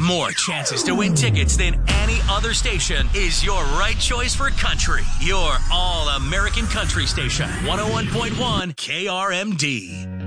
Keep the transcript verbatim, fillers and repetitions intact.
more chances to win tickets than any other station is your right choice for country. Your all-American country station, one oh one point one K R M D.